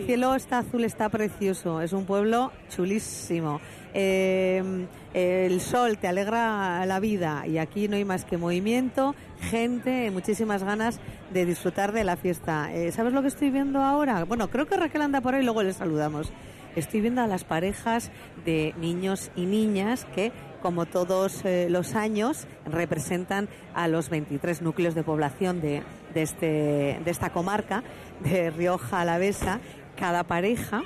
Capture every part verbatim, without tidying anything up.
cielo está azul, está precioso, es un pueblo chulísimo. Eh, el sol te alegra la vida y aquí no hay más que movimiento, gente, muchísimas ganas de disfrutar de la fiesta. Eh, ¿Sabes lo que estoy viendo ahora? Bueno, creo que Raquel anda por ahí, luego le saludamos. Estoy viendo a las parejas de niños y niñas que, como todos eh, los años, representan a los veintitrés núcleos de población de, de, este, de esta comarca, de Rioja Alavesa. Cada pareja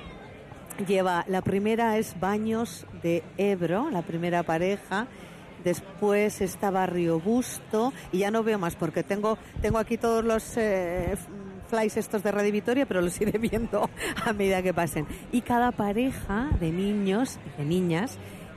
lleva, la primera es Baños de Ebro, la primera pareja. Después está Barrio Busto, y ya no veo más porque tengo, tengo aquí todos los... Eh, flies estos de Radio Vitoria, pero los iré viendo a medida que pasen. Y cada pareja de niños y de niñas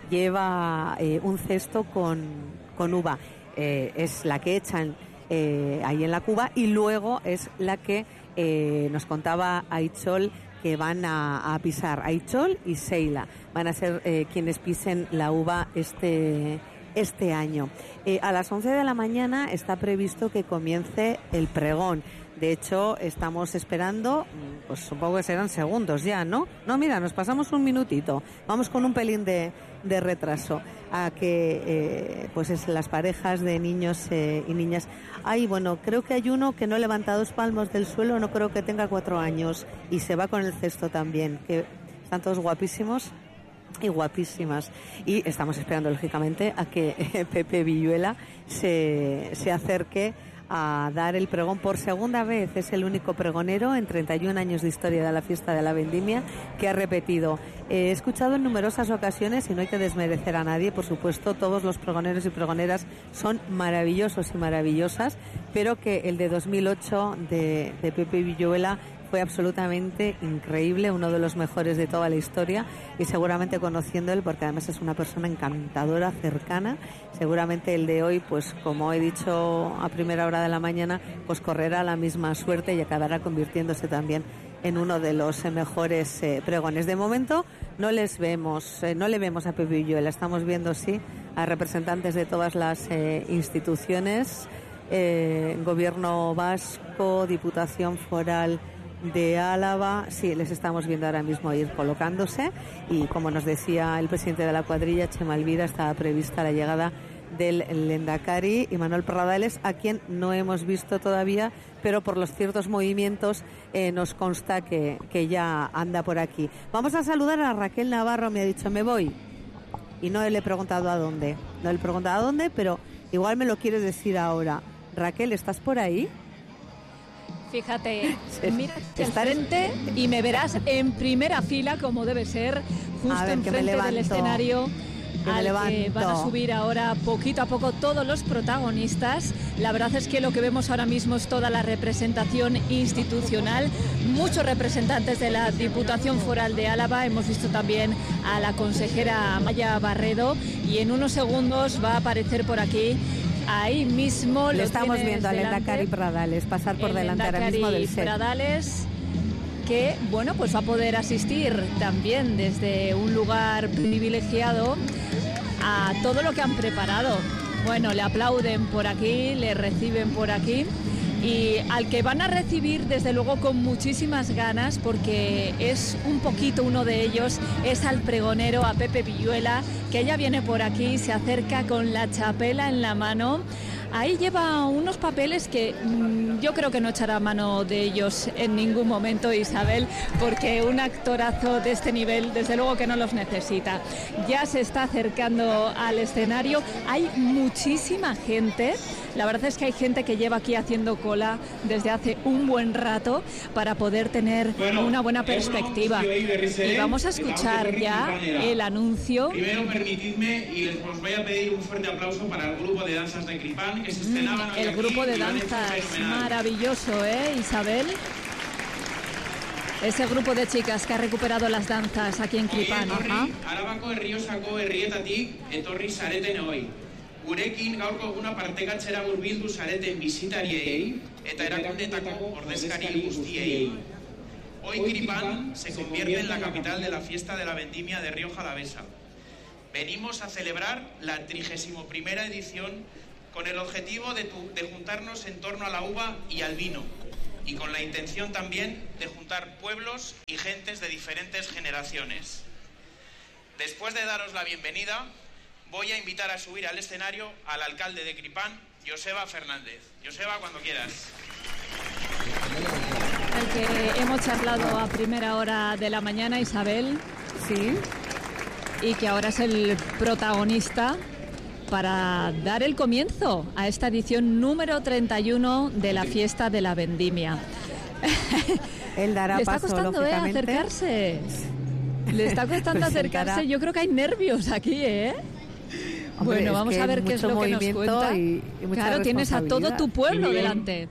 lleva eh, un cesto con, con uva. Eh, es la que echan eh, ahí en la cuba, y luego es la que eh, nos contaba Aichol que van a, a pisar. Aichol y Seila van a ser eh, quienes pisen la uva este este año. Eh, a las once de la mañana está previsto que comience el pregón. De hecho, estamos esperando, pues supongo que serán segundos ya, ¿no? No, mira, nos pasamos un minutito. Vamos con un pelín de, de retraso a que, eh, pues es las parejas de niños eh, y niñas. Ay, bueno, creo que hay uno que no levanta dos palmos del suelo, no creo que tenga cuatro años, y se va con el cesto también, que están todos guapísimos y guapísimas, y estamos esperando lógicamente a que eh, Pepe Villuela se, se acerque a dar el pregón por segunda vez. Es el único pregonero en treinta y un años de historia de la fiesta de la vendimia que ha repetido. He escuchado en numerosas ocasiones, y no hay que desmerecer a nadie, por supuesto, todos los pregoneros y pregoneras son maravillosos y maravillosas, pero que el de dos mil ocho de, de Pepe Villuela fue absolutamente increíble, uno de los mejores de toda la historia, y seguramente conociendo él, porque además es una persona encantadora, cercana, seguramente el de hoy, pues como he dicho a primera hora de la mañana, pues correrá la misma suerte y acabará convirtiéndose también en uno de los eh, mejores eh, pregones. De momento no les vemos, eh, no le vemos a Pepe Villuela, estamos viendo sí a representantes de todas las eh, instituciones, eh, Gobierno vasco, Diputación Foral de Álava, sí, les estamos viendo ahora mismo ir colocándose, y como nos decía el presidente de la cuadrilla, Chema Elvira, estaba prevista la llegada del Lehendakari Imanol Pradales, a quien no hemos visto todavía, pero por los ciertos movimientos eh, nos consta que, que ya anda por aquí. Vamos a saludar a Raquel Navarro, me ha dicho me voy, y no le he preguntado a dónde, no le he preguntado a dónde, pero igual me lo quieres decir ahora. Raquel, ¿estás por ahí? Fíjate, mira al frente y me verás en primera fila, como debe ser, justo ver, enfrente del escenario que al que van a subir ahora poquito a poco todos los protagonistas. La verdad es que lo que vemos ahora mismo es toda la representación institucional, muchos representantes de la Diputación Foral de Álava, hemos visto también a la consejera Maya Barredo, y en unos segundos va a aparecer por aquí. Ahí mismo le lo estamos viendo al Lehendakari Pradales pasar por delante ahora mismo del set. Pradales, que bueno, pues va a poder asistir también desde un lugar privilegiado a todo lo que han preparado. Bueno, le aplauden por aquí, le reciben por aquí, y al que van a recibir desde luego con muchísimas ganas, porque es un poquito uno de ellos, es al pregonero, a Pepe Villuela, que ya viene por aquí, se acerca con la chapela en la mano. Ahí lleva unos papeles que mmm, yo creo que no echará mano de ellos en ningún momento, Isabel, porque un actorazo de este nivel desde luego que no los necesita. Ya se está acercando al escenario, hay muchísima gente, la verdad es que hay gente que lleva aquí haciendo cola desde hace un buen rato para poder tener bueno, una buena perspectiva. Y vamos a escuchar ya el anuncio. Primero permitidme y les os voy a pedir un fuerte aplauso para el grupo de danzas de Cripán, que se estrenaban hoy el aquí, grupo de danzas maravilloso, ¿eh, Isabel? Ese grupo de chicas que ha recuperado las danzas aquí en Cripán. Arabako herriosako herrietatik etorri zareten hoy. Gurekin gaurko eguna partekatzera hurbildu zareten bisitariei eta erakundetako ordezkari guztiei. Hoy Cripán se convierte en la capital de la fiesta de la vendimia de Rioja Alavesa. Venimos a celebrar la trigésima primera edición con el objetivo de, tu, de juntarnos en torno a la uva y al vino, y con la intención también de juntar pueblos y gentes de diferentes generaciones. Después de daros la bienvenida, voy a invitar a subir al escenario al alcalde de Cripán, Joseba Fernández. Joseba, cuando quieras. El que hemos charlado a primera hora de la mañana, Isabel. Sí. Y que ahora es el protagonista para dar el comienzo a esta edición número treinta y uno de la fiesta de la vendimia. Él dará Le está paso, costando eh, acercarse. Le está costando acercarse. Yo creo que hay nervios aquí, ¿eh? Hombre, bueno, vamos a ver qué es lo que nos cuenta. Y, y claro, tienes a todo tu pueblo delante.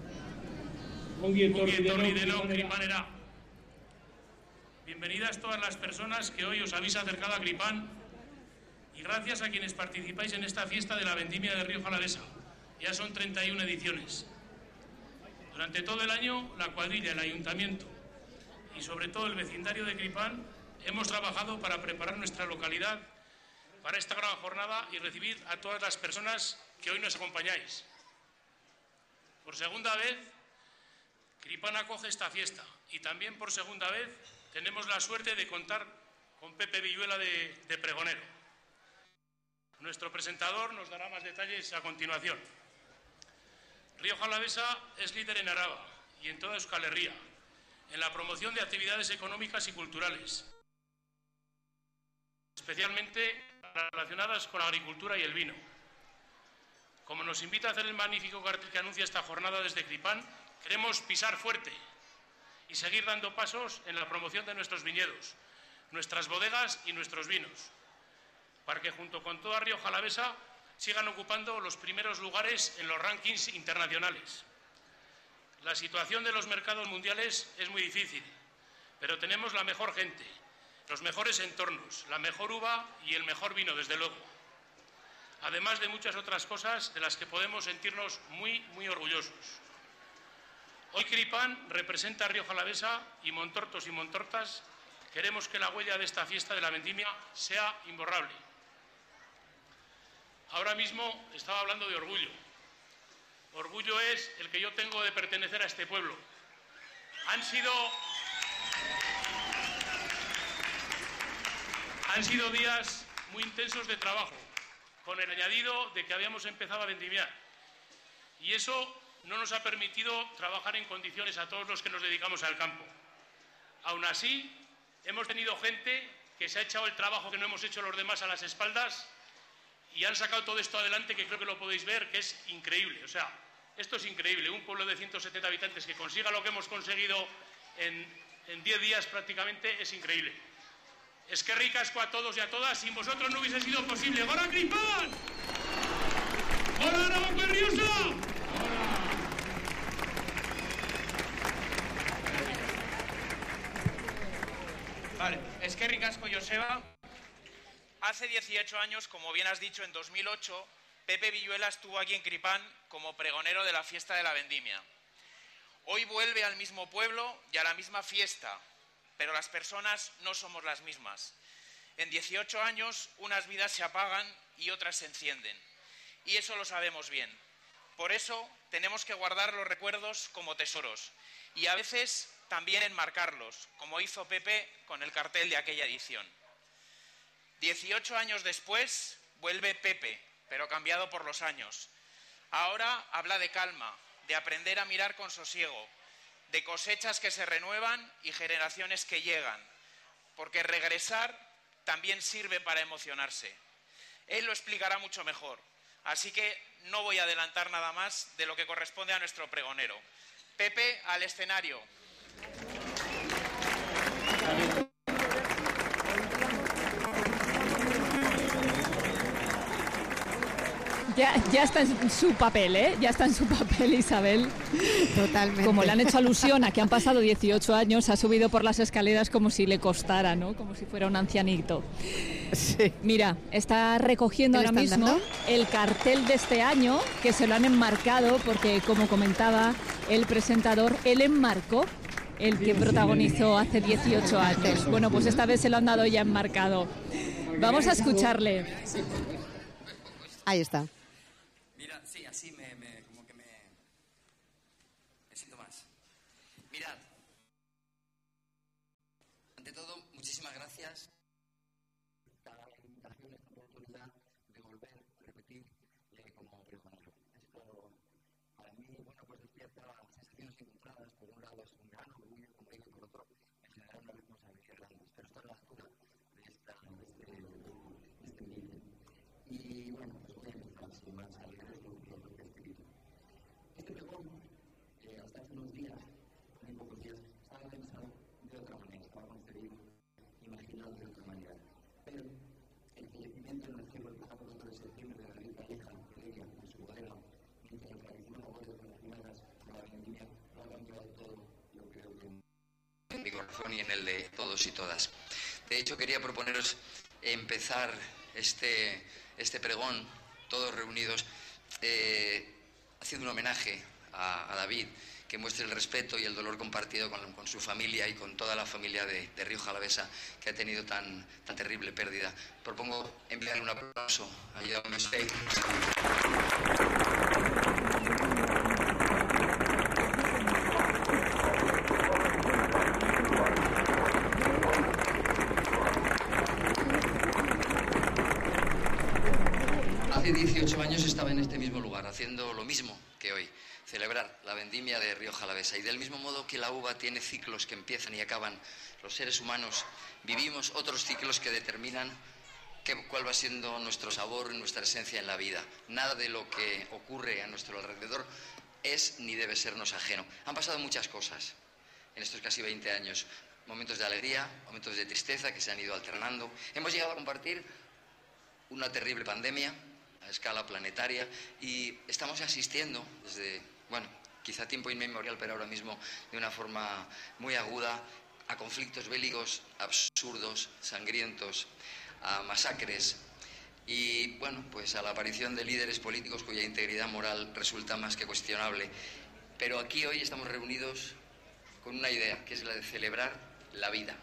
Bienvenidas todas las personas que hoy os habéis acercado a Cripán y gracias a quienes participáis en esta fiesta de la vendimia de Rioja Alavesa. Ya son treinta y una ediciones. Durante todo el año, la cuadrilla, el ayuntamiento y sobre todo el vecindario de Cripán hemos trabajado para preparar nuestra localidad para esta gran jornada y recibir a todas las personas que hoy nos acompañáis. Por segunda vez, Cripán acoge esta fiesta y también por segunda vez tenemos la suerte de contar con Pepe Villuela de, de pregonero. Nuestro presentador nos dará más detalles a continuación. Rioja Alavesa es líder en Araba y en toda Euskal Herria en la promoción de actividades económicas y culturales, especialmente relacionadas con la agricultura y el vino. Como nos invita a hacer el magnífico cartel que anuncia esta jornada desde Cripán, queremos pisar fuerte y seguir dando pasos en la promoción de nuestros viñedos, nuestras bodegas y nuestros vinos, para que junto con toda Rioja Alavesa sigan ocupando los primeros lugares en los rankings internacionales. La situación de los mercados mundiales es muy difícil, pero tenemos la mejor gente, los mejores entornos, la mejor uva y el mejor vino, desde luego. Además de muchas otras cosas de las que podemos sentirnos muy, muy orgullosos. Hoy Cripán representa a Rioja Alavesa y Montortos y Montortas queremos que la huella de esta fiesta de la vendimia sea imborrable. Ahora mismo estaba hablando de orgullo. Orgullo es el que yo tengo de pertenecer a este pueblo. Han sido, han sido días muy intensos de trabajo, con el añadido de que habíamos empezado a vendimiar. Y eso no nos ha permitido trabajar en condiciones a todos los que nos dedicamos al campo. Aún así, hemos tenido gente que se ha echado el trabajo que no hemos hecho los demás a las espaldas y han sacado todo esto adelante, que creo que lo podéis ver, que es increíble. O sea, esto es increíble. Un pueblo de ciento setenta habitantes que consiga lo que hemos conseguido en, en diez días prácticamente es increíble. Es que ricasco a todos y a todas. Sin vosotros no hubiese sido posible. ¡Gora Cripán! ¡Gora Aragón Berriosa! Vale, es que ricasco, Joseba. Hace dieciocho años, como bien has dicho, en dos mil ocho, Pepe Villuela estuvo aquí en Cripán como pregonero de la fiesta de la vendimia. Hoy vuelve al mismo pueblo y a la misma fiesta, pero las personas no somos las mismas. En dieciocho años, unas vidas se apagan y otras se encienden. Y eso lo sabemos bien. Por eso tenemos que guardar los recuerdos como tesoros y a veces también enmarcarlos, como hizo Pepe con el cartel de aquella edición. dieciocho años después, vuelve Pepe, pero cambiado por los años. Ahora habla de calma, de aprender a mirar con sosiego, de cosechas que se renuevan y generaciones que llegan, porque regresar también sirve para emocionarse. Él lo explicará mucho mejor, así que no voy a adelantar nada más de lo que corresponde a nuestro pregonero. Pepe, al escenario. Ya, ya está en su papel, ¿eh? Ya está en su papel, Isabel. Totalmente. Como le han hecho alusión a que han pasado dieciocho años, ha subido por las escaleras como si le costara, ¿no? Como si fuera un ancianito. Sí. Mira, está recogiendo ahora mismo dando? el cartel de este año, que se lo han enmarcado, porque como comentaba el presentador, él enmarcó el que protagonizó hace dieciocho años. Bueno, pues esta vez se lo han dado ya enmarcado. Vamos a escucharle. Ahí está. Mira, sí, así me, me como que me, me siento más. Muchísimas gracias. La invitación es una oportunidad de volver a repetir eh, como riojanero. Esto, para mí, bueno, pues despierta sensaciones encontradas. Por un lado es un gran orgullo, como digo, y por otro me genera una responsabilidad grande. Pero esto es la altura de, esta, de este, de este vídeo. Y bueno, pues voy a empezar sin más alegres lo que he escrito. Este pregón, eh, hasta hace unos días, muy pocos días, estaba pensado de otra manera, estaba concebido, imaginado de otra manera. Pero el fallecimiento en el cielo el pasado cuatro de septiembre de David Calleja, de ella, en su bodega, mientras el tradición abuelo relacionadas con la vendimia, lo ha cambiado todo, yo creo que en mi corazón y en el de todos y todas. De hecho, quería proponeros empezar este, este pregón, todos reunidos, eh, haciendo un homenaje a, a David, que muestre el respeto y el dolor compartido con, con su familia y con toda la familia de, de Rioja Alavesa, que ha tenido tan, tan terrible pérdida. Propongo enviarle un aplauso a Jaume Espey. Hace dieciocho años estaba en este mismo lugar, haciendo lo mismo que hoy, celebrar la vendimia de Rioja Alavesa. Y del mismo modo que la uva tiene ciclos que empiezan y acaban, los seres humanos vivimos otros ciclos que determinan qué, cuál va siendo nuestro sabor y nuestra esencia en la vida. Nada de lo que ocurre a nuestro alrededor es ni debe sernos ajeno. Han pasado muchas cosas en estos casi veinte años, momentos de alegría, momentos de tristeza que se han ido alternando. Hemos llegado a compartir una terrible pandemia a escala planetaria y estamos asistiendo desde, bueno, quizá tiempo inmemorial, pero ahora mismo de una forma muy aguda, a conflictos bélicos absurdos, sangrientos, a masacres y, bueno, pues a la aparición de líderes políticos cuya integridad moral resulta más que cuestionable. Pero aquí hoy estamos reunidos con una idea, que es la de celebrar la vida.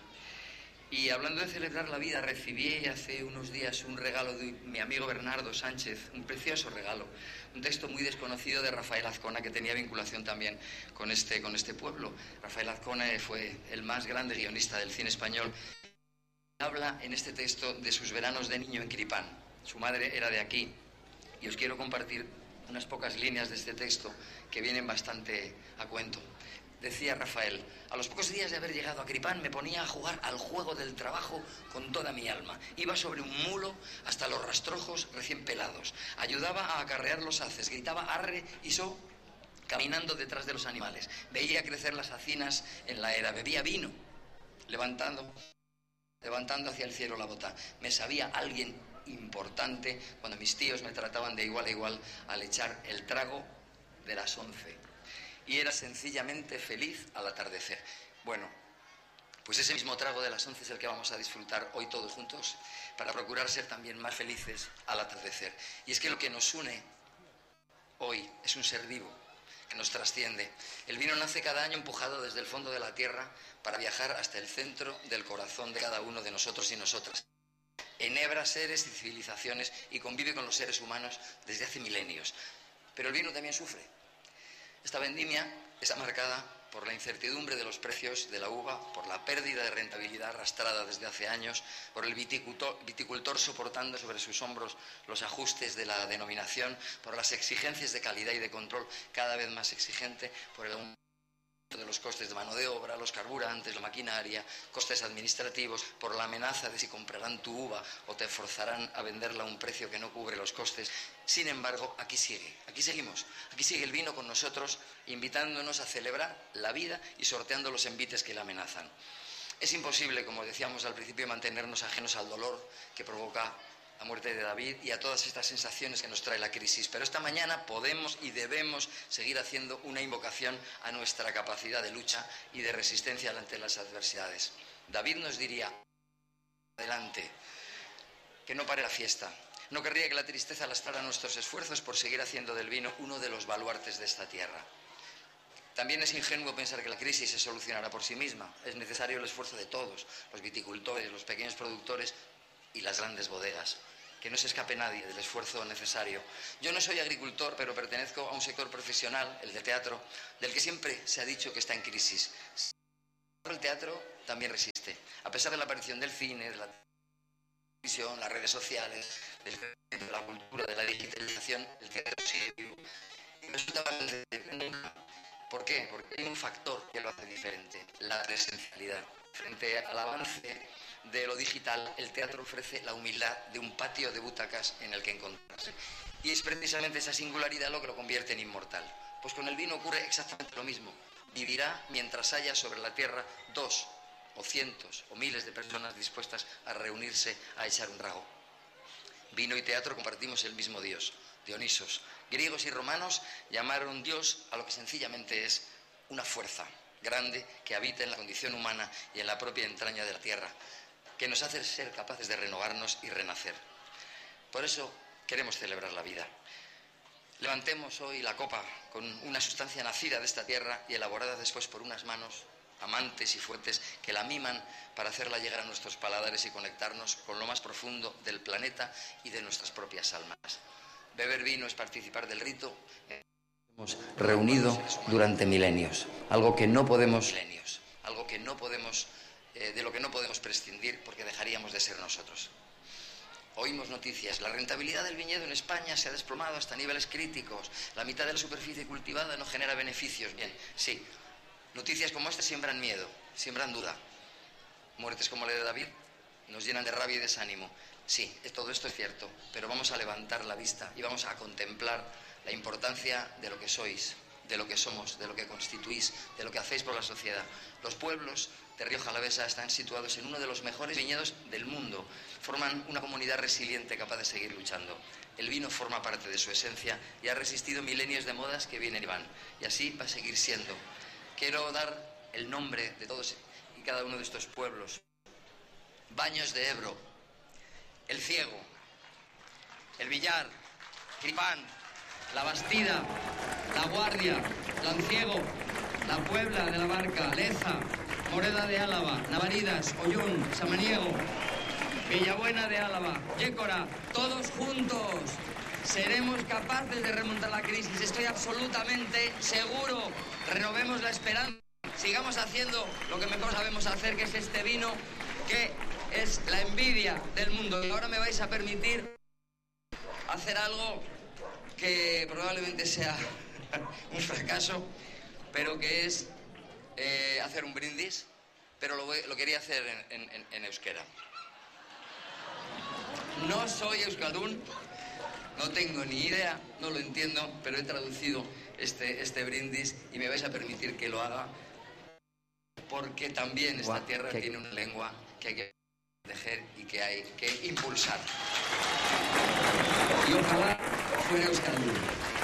Y hablando de celebrar la vida, recibí hace unos días un regalo de mi amigo Bernardo Sánchez, un precioso regalo, un texto muy desconocido de Rafael Azcona, que tenía vinculación también con este, con este pueblo. Rafael Azcona fue el más grande guionista del cine español. Habla en este texto de sus veranos de niño en Cripán. Su madre era de aquí y os quiero compartir unas pocas líneas de este texto que vienen bastante a cuento. Decía Rafael: a los pocos días de haber llegado a Cripán me ponía a jugar al juego del trabajo con toda mi alma. Iba sobre un mulo hasta los rastrojos recién pelados. Ayudaba a acarrear los haces, gritaba arre y so, caminando detrás de los animales. Veía crecer las hacinas en la era, bebía vino, levantando, levantando hacia el cielo la bota. Me sabía alguien importante cuando mis tíos me trataban de igual a igual al echar el trago de las once. Y era sencillamente feliz al atardecer. Bueno, pues ese mismo trago de las once es el que vamos a disfrutar hoy todos juntos para procurar ser también más felices al atardecer. Y es que lo que nos une hoy es un ser vivo que nos trasciende. El vino nace cada año empujado desde el fondo de la tierra para viajar hasta el centro del corazón de cada uno de nosotros y nosotras. Enhebra seres y civilizaciones y convive con los seres humanos desde hace milenios. Pero el vino también sufre. Esta vendimia está marcada por la incertidumbre de los precios de la uva, por la pérdida de rentabilidad arrastrada desde hace años, por el viticultor, viticultor soportando sobre sus hombros los ajustes de la denominación, por las exigencias de calidad y de control cada vez más exigente, por el aumento de los costes de mano de obra, los carburantes, la maquinaria, costes administrativos, por la amenaza de si comprarán tu uva o te forzarán a venderla a un precio que no cubre los costes. Sin embargo, aquí sigue, aquí seguimos, aquí sigue el vino con nosotros, invitándonos a celebrar la vida y sorteando los envites que la amenazan. Es imposible, como decíamos al principio, mantenernos ajenos al dolor que provoca la muerte de David y a todas estas sensaciones que nos trae la crisis. Pero esta mañana podemos y debemos seguir haciendo una invocación a nuestra capacidad de lucha y de resistencia ante las adversidades. David nos diría: adelante, que no pare la fiesta. No querría que la tristeza lastrara nuestros esfuerzos por seguir haciendo del vino uno de los baluartes de esta tierra. También es ingenuo pensar que la crisis se solucionará por sí misma. Es necesario el esfuerzo de todos, los viticultores, los pequeños productores y las grandes bodegas. Que no se escape nadie del esfuerzo necesario. Yo no soy agricultor, pero pertenezco a un sector profesional, el de teatro, del que siempre se ha dicho que está en crisis. el teatro también resiste. A pesar de la aparición del cine, de la televisión, las redes sociales, de la cultura, de la digitalización, el teatro sigue vivo. Y resulta más nunca. ¿Por qué? Porque hay un factor que lo hace diferente, la presencialidad. Frente al avance de lo digital, el teatro ofrece la humildad de un patio de butacas en el que encontrarse. Y es precisamente esa singularidad lo que lo convierte en inmortal. Pues con el vino ocurre exactamente lo mismo. Vivirá mientras haya sobre la tierra dos, o cientos, o miles de personas dispuestas a reunirse a echar un trago. Vino y teatro compartimos el mismo Dios, Dionisos. Griegos y romanos llamaron Dios a lo que sencillamente es una fuerza grande que habita en la condición humana y en la propia entraña de la tierra, que nos hace ser capaces de renovarnos y renacer. Por eso queremos celebrar la vida. Levantemos hoy la copa con una sustancia nacida de esta tierra y elaborada después por unas manos amantes y fuertes que la miman para hacerla llegar a nuestros paladares y conectarnos con lo más profundo del planeta y de nuestras propias almas. Beber vino es participar del rito que hemos reunido durante milenios, algo que no podemos, milenios, algo que no podemos, eh, de lo que no podemos prescindir porque dejaríamos de ser nosotros. Oímos noticias, la rentabilidad del viñedo en España se ha desplomado hasta niveles críticos, la mitad de la superficie cultivada no genera beneficios. Bien, sí, noticias como esta siembran miedo, siembran duda. Muertes como la de David nos llenan de rabia y desánimo. Sí, todo esto es cierto, pero vamos a levantar la vista y vamos a contemplar la importancia de lo que sois, de lo que somos, de lo que constituís, de lo que hacéis por la sociedad. Los pueblos de Rioja Alavesa están situados en uno de los mejores viñedos del mundo. Forman una comunidad resiliente capaz de seguir luchando. El vino forma parte de su esencia y ha resistido milenios de modas que vienen y van. Y así va a seguir siendo. Quiero dar el nombre de todos y cada uno de estos pueblos. Baños de Ebro, El Ciego, El Villar, Cripán, La Bastida, La Guardia, Lanciego, La Puebla de la Barca, Leza, Moreda de Álava, Navaridas, Ollún, Samaniego, Villabuena de Álava, Yécora, todos juntos seremos capaces de remontar la crisis. Estoy absolutamente seguro. Renovemos la esperanza. Sigamos haciendo lo que mejor sabemos hacer, que es este vino, que es la envidia del mundo. Y ahora me vais a permitir hacer algo que probablemente sea un fracaso, pero que es eh, hacer un brindis, pero lo, voy, lo quería hacer en, en, en euskera. No soy euskaldún, no tengo ni idea, no lo entiendo, pero he traducido este, este brindis y me vais a permitir que lo haga, porque también esta tierra tiene una lengua que hay que proteger y que hay que impulsar. Y ojalá fuera euskaldún.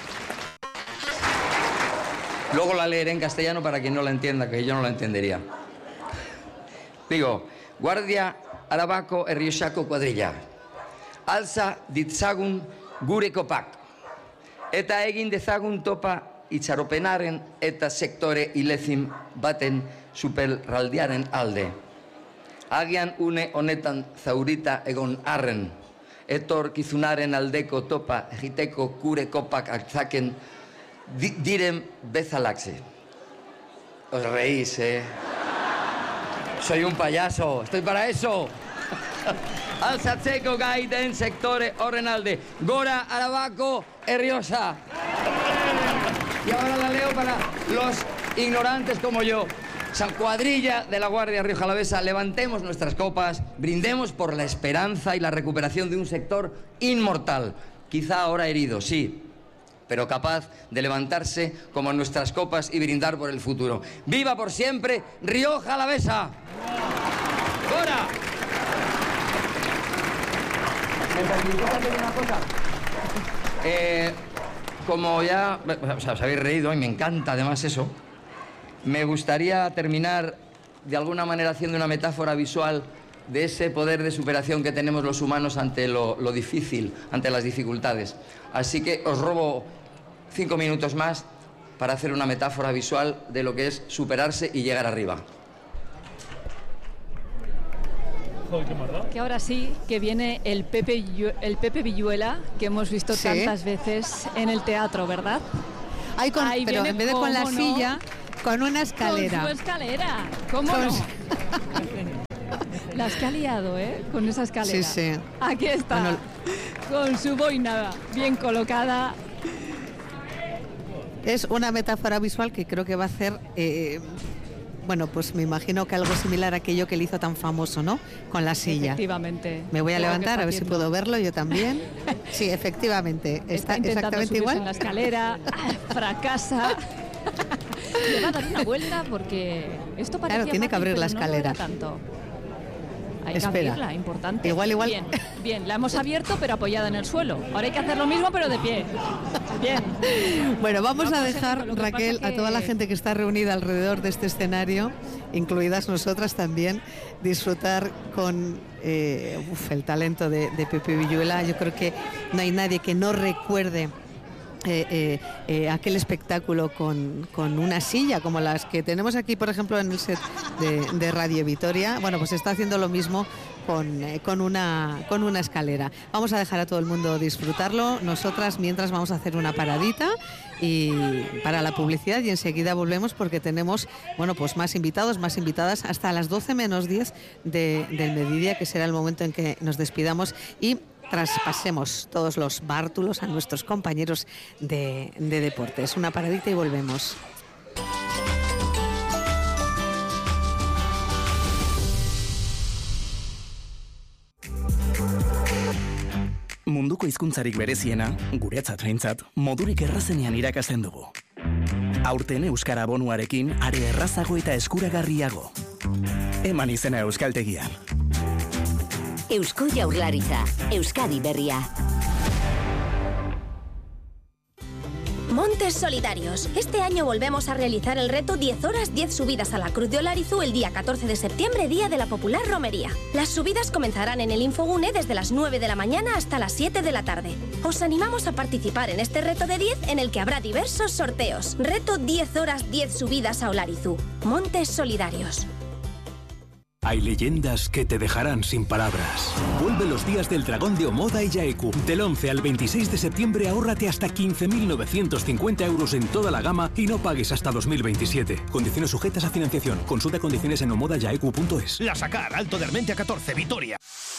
Luego la leeré en castellano para quien no la entienda, que yo no la entendería. Digo, Guardia Arabako Errioxako kuadrilla, alza ditzagun gure kopak, eta egin dezagun topa itxaropenaren eta sektore ilezin baten superraldiaren alde. Agian une honetan zaurita egon arren, etorkizunaren aldeko topa egiteko gure kopak hartzaken Di diren bezalaxe. Os reís, ¿eh? Soy un payaso, estoy para eso. Alzatzeko gai den sektore horren alde. Gora Arabako Errioxa. Y ahora la leo para los ignorantes como yo. San Cuadrilla de la Guardia Rioja Alavesa, levantemos nuestras copas, brindemos por la esperanza y la recuperación de un sector inmortal. Quizá ahora herido, sí, pero capaz de levantarse como nuestras copas y brindar por el futuro. ¡Viva por siempre Rioja Alavesa! ¡Gora! ¿Me permitís hacer una cosa? Eh, como ya o sea, os habéis reído y me encanta además eso, me gustaría terminar de alguna manera haciendo una metáfora visual de ese poder de superación que tenemos los humanos ante lo, lo difícil, ante las dificultades. Así que os robo cinco minutos más para hacer una metáfora visual de lo que es superarse y llegar arriba. Que ahora sí, que viene el Pepe, el Pepe Villuela, que hemos visto ¿sí? tantas veces en el teatro, ¿verdad? Ay, con, pero en vez de con la no, silla, Con una escalera. Con su escalera. ¿Cómo Con no? su... Las que ha liado, ¿eh? Con esa escalera. Sí, sí. Aquí está. Bueno, con su boina bien colocada. Es una metáfora visual que creo que va a hacer... Eh, bueno, pues me imagino que algo similar a aquello que le hizo tan famoso, ¿no? Con la silla. Efectivamente. Me voy a levantar a ver si puedo verlo yo también. Sí, efectivamente. Está, está exactamente igual. En la escalera, fracasa. Le va a dar una vuelta porque esto parecía Claro, tiene fácil, que abrir la pero escalera. No tanto. Hay Espera. que abrirla, importante. Igual, igual. Bien, bien, la hemos abierto pero apoyada en el suelo. Ahora hay que hacer lo mismo pero de pie. Bien. Bueno, vamos, vamos a dejar, a Raquel, que... a toda la gente que está reunida alrededor de este escenario, incluidas nosotras también, disfrutar con eh, uf, el talento de, de Pepe Villuela. Yo creo que no hay nadie que no recuerde Eh, eh, eh, aquel espectáculo con, con una silla como las que tenemos aquí, por ejemplo, en el set de, de Radio Vitoria. Bueno, pues está haciendo lo mismo con, eh, con, una, con una escalera. Vamos a dejar a todo el mundo disfrutarlo. Nosotras, mientras, vamos a hacer una paradita y para la publicidad y enseguida volvemos porque tenemos, bueno, pues más invitados, más invitadas hasta las doce menos diez de, del mediodía, que será el momento en que nos despidamos y traspasemos todos los bártulos a nuestros compañeros de, de deportes. Una paradita y volvemos. Munduko hizkuntzarik bereziena, guretzat behintzat, modurik errazenean irakasten dugu. Aurten euskara bonuarekin are errazago eta eskuragarriago. Eman izena Euskaltegian. Eusko Jaurlaritza, Euskadi Berria. Montes Solidarios. Este año volvemos a realizar el reto diez horas, diez subidas a la Cruz de Olarizu el día catorce de septiembre, día de la popular romería. Las subidas comenzarán en el Infogune desde las nueve de la mañana hasta las siete de la tarde. Os animamos a participar en este reto de diez en el que habrá diversos sorteos. Reto diez horas, diez subidas a Olarizu. Montes Solidarios. Hay leyendas que te dejarán sin palabras. Vuelve los días del dragón de Omoda y Yaeku. Del once al veintiséis de septiembre ahórrate hasta quince mil novecientos cincuenta euros en toda la gama y no pagues hasta dos mil veintisiete. Condiciones sujetas a financiación. Consulta condiciones en omoda yaeku punto es. La Sacar, Alto de Armentia catorce, Vitoria.